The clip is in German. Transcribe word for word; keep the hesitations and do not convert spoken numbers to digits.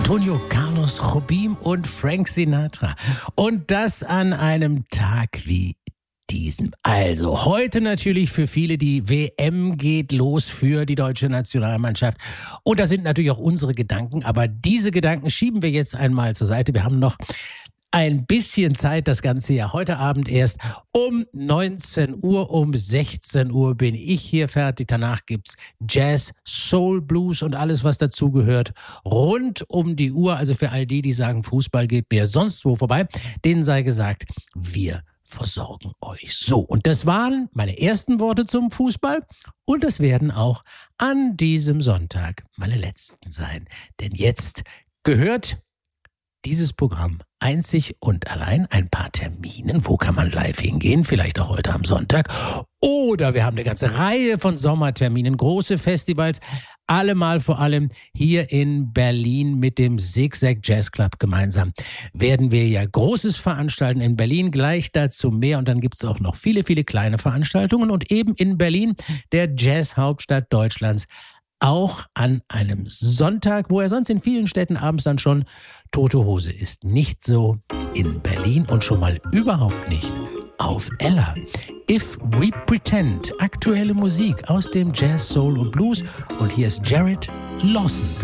Antonio Carlos Jobim und Frank Sinatra. Und das an einem Tag wie diesem. Also heute natürlich für viele die W M geht los für die deutsche Nationalmannschaft. Und das sind natürlich auch unsere Gedanken. Aber diese Gedanken schieben wir jetzt einmal zur Seite. Wir haben noch ein bisschen Zeit, das Ganze ja heute Abend erst. Um neunzehn Uhr, um sechzehn Uhr bin ich hier fertig. Danach gibt's Jazz, Soul, Blues und alles, was dazugehört. Rund um die Uhr, also für all die, die sagen, Fußball geht mir sonst wo vorbei, denen sei gesagt, wir versorgen euch. So, und das waren meine ersten Worte zum Fußball. Und es werden auch an diesem Sonntag meine letzten sein. Denn jetzt gehört dieses Programm einzig und allein ein paar Terminen. Wo kann man live hingehen? Vielleicht auch heute am Sonntag. Oder wir haben eine ganze Reihe von Sommerterminen, große Festivals. Allemal vor allem hier in Berlin mit dem Zigzag Jazz Club gemeinsam werden wir ja Großes veranstalten in Berlin. Gleich dazu mehr. Und dann gibt es auch noch viele, viele kleine Veranstaltungen. Und eben in Berlin, der Jazz-Hauptstadt Deutschlands, auch an einem Sonntag, wo er sonst in vielen Städten abends dann schon tote Hose ist. Nicht so in Berlin und schon mal überhaupt nicht auf Ella. If We Pretend, aktuelle Musik aus dem Jazz, Soul und Blues. Und hier ist Jared Lawson.